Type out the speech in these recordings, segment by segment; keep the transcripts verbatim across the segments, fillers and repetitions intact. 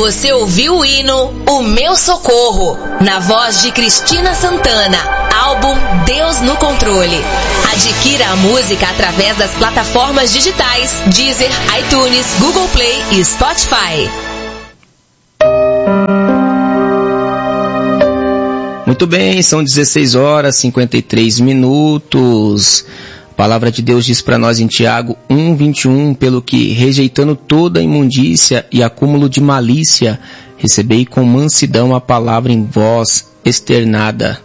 Você ouviu o hino O Meu Socorro, na voz de Cristina Santana, álbum Deus no Controle. Adquira a música através das plataformas digitais Deezer, iTunes, Google Play e Spotify. Muito bem, são dezesseis horas e cinquenta e três minutos. A palavra de Deus diz para nós em Tiago um, vinte e um, pelo que, rejeitando toda imundícia e acúmulo de malícia, recebei com mansidão a palavra em vós externada,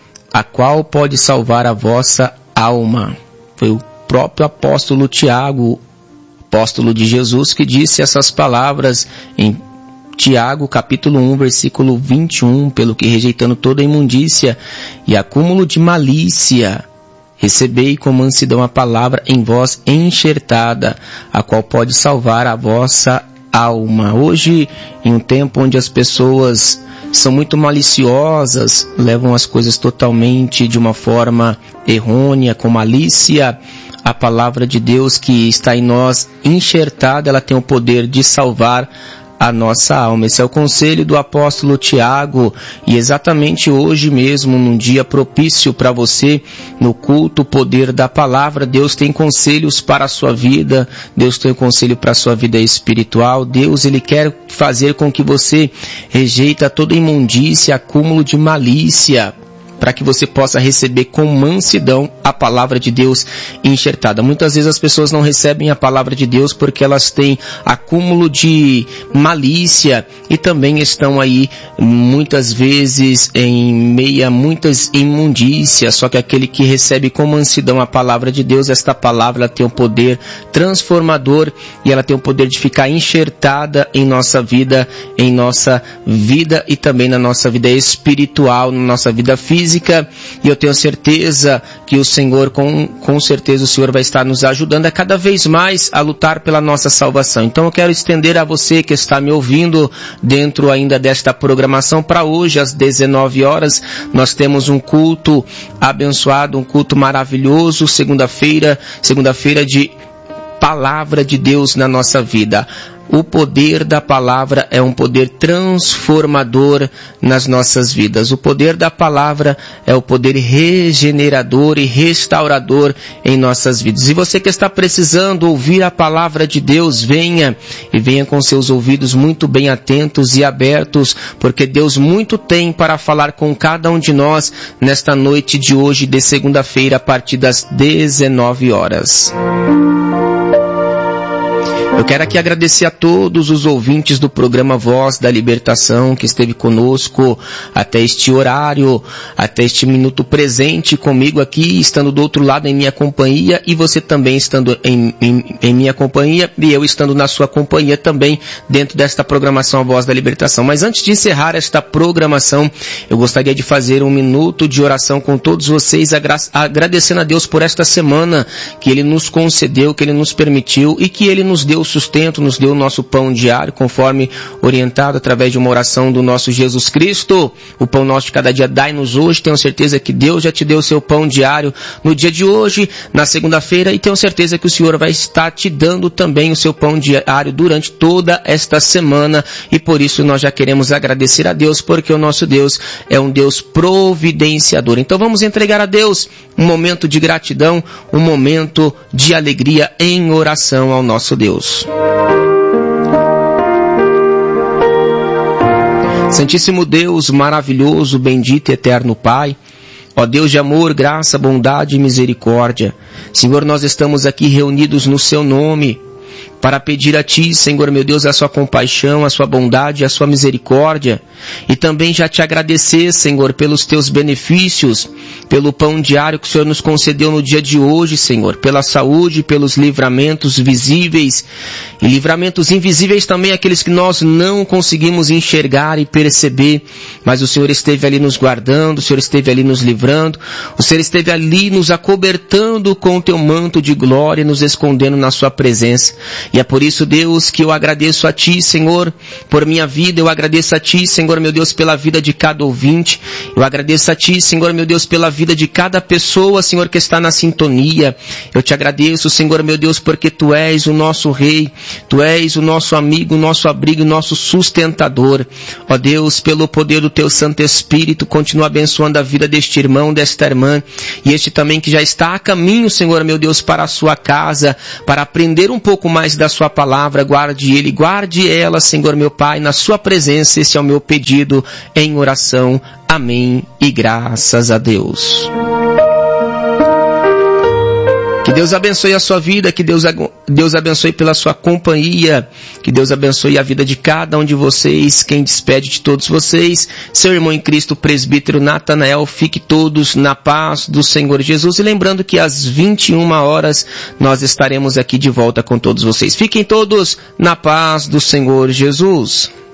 a qual pode salvar a vossa alma. Foi o próprio apóstolo Tiago, apóstolo de Jesus, que disse essas palavras em Tiago, capítulo um, versículo vinte e um, pelo que, rejeitando toda imundícia e acúmulo de malícia, recebei com mansidão a palavra em vós enxertada, a qual pode salvar a vossa alma. Hoje, em um tempo onde as pessoas são muito maliciosas, levam as coisas totalmente de uma forma errônea, com malícia, a palavra de Deus que está em nós enxertada, ela tem o poder de salvar a nossa alma. Esse é o conselho do apóstolo Tiago, e exatamente hoje mesmo, num dia propício para você, no culto, o poder da palavra, Deus tem conselhos para a sua vida, Deus tem conselho para a sua vida espiritual. Deus, Ele quer fazer com que você rejeita toda imundícia, acúmulo de malícia, para que você possa receber com mansidão a palavra de Deus enxertada. Muitas vezes as pessoas não recebem a palavra de Deus porque elas têm acúmulo de malícia e também estão aí muitas vezes em meio a muitas imundícias. Só que aquele que recebe com mansidão a palavra de Deus, esta palavra ela tem um poder transformador e ela tem o poder de ficar enxertada em nossa vida, em nossa vida e também na nossa vida espiritual, na nossa vida física. E eu tenho certeza que o Senhor, com, com certeza o Senhor vai estar nos ajudando a cada vez mais a lutar pela nossa salvação. Então eu quero estender a você que está me ouvindo dentro ainda desta programação para hoje às dezenove horas. Nós temos um culto abençoado, um culto maravilhoso, segunda-feira, segunda-feira de palavra de Deus na nossa vida. O poder da palavra é um poder transformador nas nossas vidas. O poder da palavra é o poder regenerador e restaurador em nossas vidas. E você que está precisando ouvir a palavra de Deus, venha e venha com seus ouvidos muito bem atentos e abertos, porque Deus muito tem para falar com cada um de nós nesta noite de hoje, de segunda-feira, a partir das dezenove horas. Eu quero aqui agradecer a todos os ouvintes do programa Voz da Libertação que esteve conosco até este horário, até este minuto presente comigo aqui, estando do outro lado em minha companhia, e você também estando em, em, em minha companhia e eu estando na sua companhia também dentro desta programação Voz da Libertação. Mas antes de encerrar esta programação, eu gostaria de fazer um minuto de oração com todos vocês, agra- agradecendo a Deus por esta semana que Ele nos concedeu, que Ele nos permitiu e que Ele nos deu sustento, nos deu o nosso pão diário, conforme orientado através de uma oração do nosso Jesus Cristo. O pão nosso de cada dia dai-nos hoje. Tenho certeza que Deus já te deu o seu pão diário no dia de hoje, na segunda-feira, e tenho certeza que o Senhor vai estar te dando também o seu pão diário durante toda esta semana, e por isso nós já queremos agradecer a Deus, porque o nosso Deus é um Deus providenciador. Então vamos entregar a Deus um momento de gratidão, um momento de alegria em oração ao nosso Deus. Santíssimo Deus, maravilhoso, bendito e eterno Pai, ó Deus de amor, graça, bondade e misericórdia, Senhor, nós estamos aqui reunidos no Seu nome, para pedir a Ti, Senhor meu Deus, a Sua compaixão, a Sua bondade, a Sua misericórdia, e também já Te agradecer, Senhor, pelos Teus benefícios, pelo pão diário que o Senhor nos concedeu no dia de hoje, Senhor, pela saúde, pelos livramentos visíveis, e livramentos invisíveis também, aqueles que nós não conseguimos enxergar e perceber, mas o Senhor esteve ali nos guardando, o Senhor esteve ali nos livrando, o Senhor esteve ali nos acobertando com o Teu manto de glória, nos escondendo na Sua presença. E é por isso, Deus, que eu agradeço a Ti, Senhor, por minha vida. Eu agradeço a Ti, Senhor, meu Deus, pela vida de cada ouvinte. Eu agradeço a Ti, Senhor, meu Deus, pela vida de cada pessoa, Senhor, que está na sintonia. Eu te agradeço, Senhor, meu Deus, porque Tu és o nosso Rei. Tu és o nosso amigo, o nosso abrigo, o nosso sustentador. Ó Deus, pelo poder do Teu Santo Espírito, continua abençoando a vida deste irmão, desta irmã, e este também que já está a caminho, Senhor, meu Deus, para a sua casa, para aprender um pouco mais da sua palavra. Guarde ele, guarde ela, Senhor, meu Pai, na sua presença. Esse é o meu pedido em oração. Amém e graças a Deus. Que Deus abençoe a sua vida, que Deus, Deus abençoe pela sua companhia, que Deus abençoe a vida de cada um de vocês. Quem despede de todos vocês, seu irmão em Cristo, presbítero Natanael. Fique todos na paz do Senhor Jesus. E lembrando que às vinte e uma horas nós estaremos aqui de volta com todos vocês. Fiquem todos na paz do Senhor Jesus.